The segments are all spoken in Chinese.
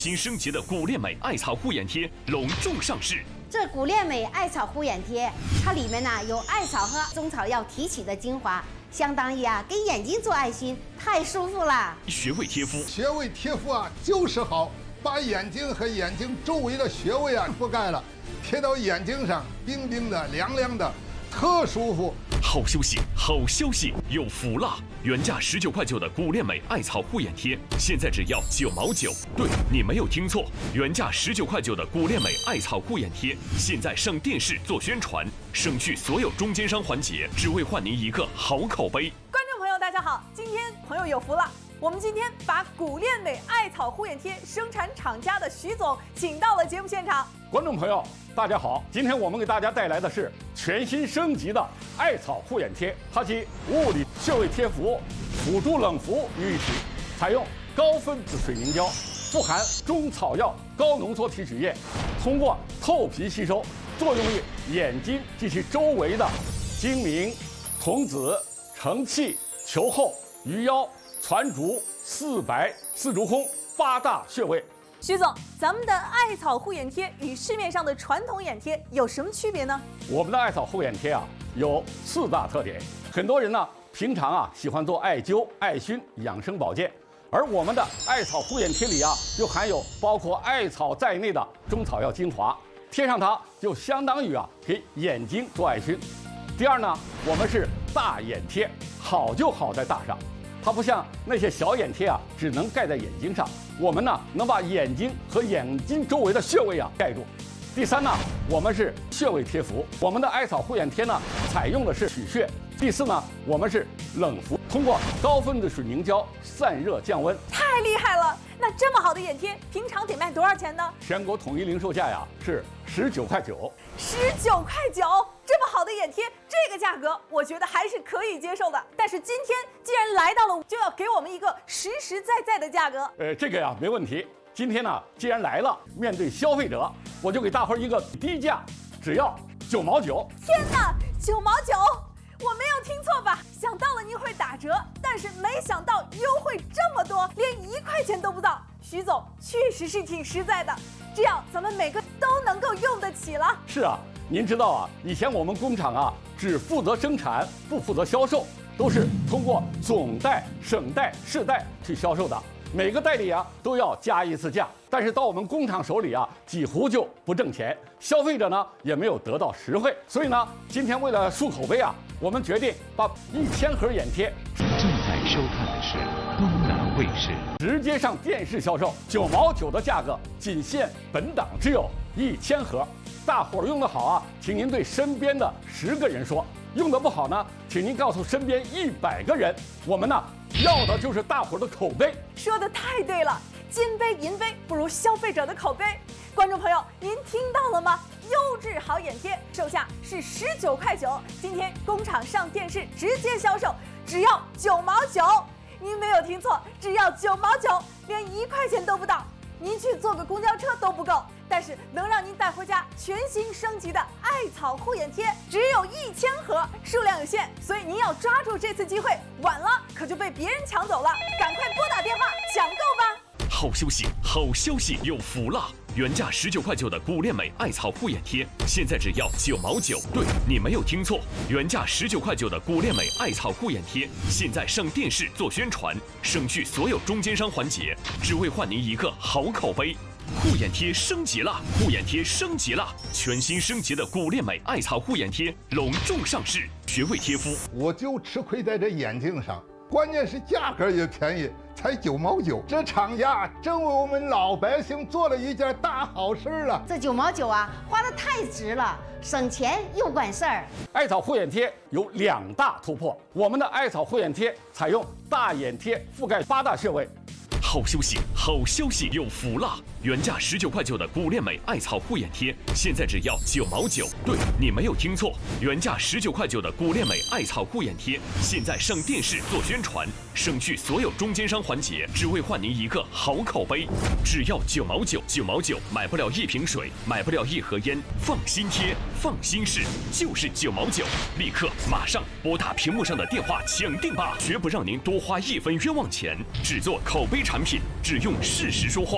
新升级的古链美艾草护眼贴隆重上市。 这古链美艾草护眼贴，它里面有艾草和中草药提取的精华，相当于给眼睛做爱心，太舒服了。 穴位贴敷， 穴位贴敷就是好，把眼睛和眼睛周围的穴位覆盖了，贴到眼睛上，冰冰的、凉凉的，特舒服。 好休息，好消息有福了！原价19块9的古链美艾草护眼贴，现在只要9毛9。对，你没有听错，原价19块9的古链美艾草护眼贴，现在上电视做宣传，省去所有中间商环节，只为换您一个好口碑。 观众朋友，大家好，今天朋友有福了。我们今天把古链美艾草护眼贴生产厂家的徐总请到了节目现场。 观众朋友，大家好，今天我们给大家带来的是全新升级的艾草护眼贴，它集物理穴位贴敷、辅助冷敷于一体，采用高分子水凝胶，富含中草药高浓缩提取液，通过透皮吸收，作用于眼睛及其周围的睛明、瞳子、承泣、球后、鱼腰、攒竹、四白、四足空8大穴位。 徐总，咱们的艾草护眼贴与市面上的传统眼贴有什么区别呢？ 我们的艾草护眼贴有4大特点。很多人平常喜欢做艾灸、艾熏养生保健，而我们的艾草护眼贴里就含有包括艾草在内的中草药精华，贴上它就相当于给眼睛做艾熏。第二呢，我们是大眼贴，好就好在大上。它不像那些小眼贴只能盖在眼睛上，我们能把眼睛和眼睛周围的穴位盖住。第三呢，我们是穴位贴敷，我们的艾草护眼贴采用的是取穴。第四呢，我们是冷敷，通过高分子水凝胶散热降温。 太厉害了！那这么好的眼贴，平常得卖多少钱呢？ 全国统一零售价是19块9。 19块9，这么好的眼贴，这个价格我觉得还是可以接受的。但是今天既然来到了，就要给我们一个实实在在的价格。 这个没问题。今天既然来了，面对消费者，我就给大伙儿一个低价，只要9毛9。 天哪，9毛9！我没有听错吧？想到了您会打折，但是没想到优惠这么多，连1块钱都不到。徐总确实是挺实在的，这样咱们每个都能够用得起了。 是您知道以前我们工厂只负责生产，不负责销售，都是通过总代、省代、市代去销售的。每个代理都要加一次价，但是到我们工厂手里几乎就不挣钱，消费者也没有得到实惠。所以今天为了树口碑我们决定把1000盒眼贴。 正在收看的是东南卫视， 直接上电视销售，9毛9的价格，仅限本档只有1000盒。大伙儿用得好请您对身边的10个人说；用得不好请您告诉身边100个人。我们要的就是大伙儿的口碑。 说得太对了，金杯银杯不如消费者的口碑。观众朋友，您听到了吗？优质好眼贴售价是19块9，今天工厂上电视直接销售，只要9毛9。您没有听错，只要9毛9，连1块钱都不到。您去坐个公交车都不够，但是能让您带回家全新升级的艾草护眼贴，只有1000盒，数量有限，所以您要抓住这次机会，晚了可就被别人抢走了。赶快拨打电话抢购吧！ 好休息，好消息有福了！原价19块9的古链美艾草护眼贴，现在只要9毛9。对，你没有听错，原价19块9的古链美艾草护眼贴，现在上电视做宣传，省去所有中间商环节，只为换您一个好口碑。护眼贴升级了，护眼贴升级了！全新升级的古链美艾草护眼贴隆重上市，穴位贴敷。 我就吃亏在这眼睛上，关键是价格也便宜，才9毛9。这厂家真为我们老百姓做了一件大好事了。 这9毛9花得太值了，省钱又管事儿。 艾草护眼贴有2大突破，我们的艾草护眼贴采用大眼贴覆盖8大穴位。 好休息，好消息有福了！原价19块9的古链美艾草护眼贴，现在只要9毛9。对，你没有听错，原价19块9的古链美艾草护眼贴，现在上电视做宣传，省去所有中间商环节，只为换您一个好口碑。只要9毛9，9毛9，买不了1瓶水，买不了1盒烟，放心贴，放心试，就是9毛9。立刻马上拨打屏幕上的电话抢定吧，绝不让您多花1分冤枉钱。只做口碑产品，只用事实说话。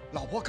老婆